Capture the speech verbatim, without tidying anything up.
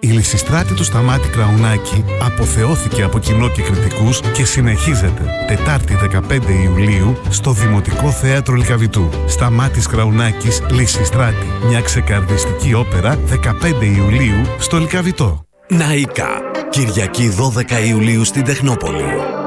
Λυσιστράτη του Σταμάτη Κραουνάκη αποθεώθηκε από κοινό και κριτικούς και συνεχίζεται Τετάρτη δεκαπέντε Ιουλίου στο Δημοτικό Θέατρο Λυκαβητού. Σταμάτης Κραουνάκης, Λυσιστράτη. Μια ξεκαρδιστική όπερα δεκαπέντε Ιουλίου στο Λυκαβητό. Ναΐκα. Κυριακή δώδεκα Ιουλίου στην Τεχνόπολη.